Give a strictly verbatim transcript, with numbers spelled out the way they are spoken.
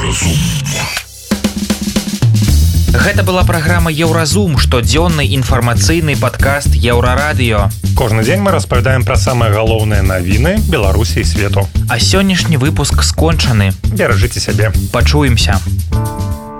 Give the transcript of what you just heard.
Еўразум. Гэта была праграма Еўразум, штодзённы інфармацыйны падкаст Еўрарадыё. Кожны дзень мы распавядаем пра самыя галоўныя навіны Беларусі і свету. А сённяшні выпуск скончаны. Беражыце сябе. Пачуемся.